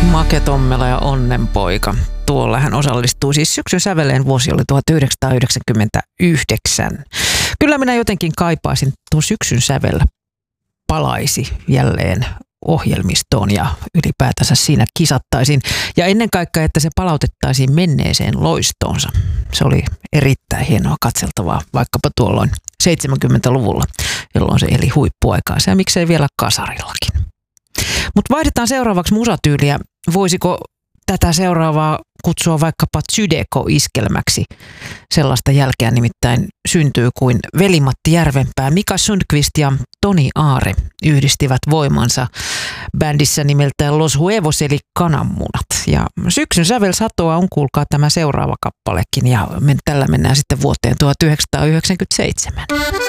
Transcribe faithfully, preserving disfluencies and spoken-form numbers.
Make Tommela ja Onnenpoika. Tuolla hän osallistuu siis syksyn säveleen, vuosi oli tuhatyhdeksänsataayhdeksänkymmentäyhdeksän. Kyllä minä jotenkin kaipaisin tuon syksyn sävellä palaisi jälleen ohjelmistoon ja ylipäätänsä siinä kisattaisiin. Ja ennen kaikkea, että se palautettaisiin menneeseen loistoonsa. Se oli erittäin hienoa katseltavaa vaikkapa tuolloin seitsemänkymmentäluvulla, jolloin se eli huippuaikaansa ja miksei vielä kasarillakin. Mutta vaihdetaan seuraavaksi musatyyliä. Voisiko tätä seuraavaa kutsua vaikkapa Zydeco-iskelmäksi? Sellaista jälkeä nimittäin syntyy kuin Veli-Matti Järvenpää, Mika Sundqvist ja Toni Aare yhdistivät voimansa bändissä nimeltään Los Huevos eli Kananmunat. Ja syksyn sävelsatoa on, kuulkaa, tämä seuraava kappalekin, ja tällä mennään sitten vuoteen tuhatyhdeksänsataayhdeksänkymmentäseitsemän.